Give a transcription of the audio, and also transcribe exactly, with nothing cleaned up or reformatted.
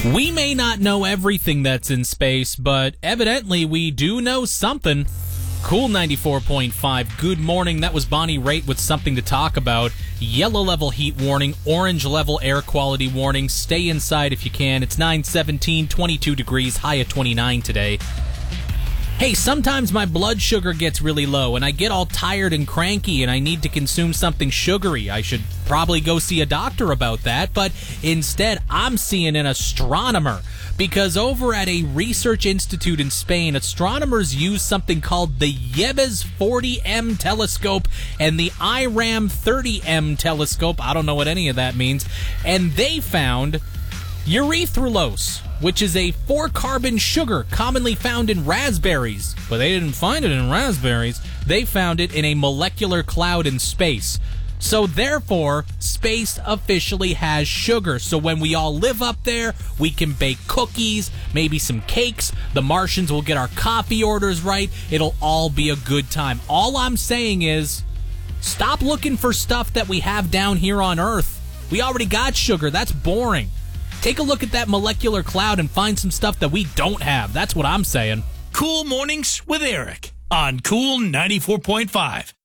We may not know everything that's in space, but evidently we do know something. Cool ninety-four point five. Good morning. That was Bonnie Raitt with something to talk about. Yellow level heat warning, orange level air quality warning. Stay inside if you can. It's nine seventeen, twenty-two degrees, high of twenty-nine today. Hey, sometimes my blood sugar gets really low and I get all tired and cranky and I need to consume something sugary. I should probably go see a doctor about that, but instead I'm seeing an astronomer because over at a research institute in Spain, astronomers use something called the Yebes forty M telescope and the I RAM thirty M telescope. I don't know what any of that means. And they found erythrulose, which is a four-carbon sugar commonly found in raspberries. But they didn't find it in raspberries. They found it in a molecular cloud in space. So therefore, space officially has sugar. So when we all live up there, we can bake cookies, maybe some cakes. The Martians will get our coffee orders right. It'll all be a good time. All I'm saying is, stop looking for stuff that we have down here on Earth. We already got sugar. That's boring. Take a look at that molecular cloud and find some stuff that we don't have. That's what I'm saying. Cool Mornings with Eric on Cool ninety-four point five.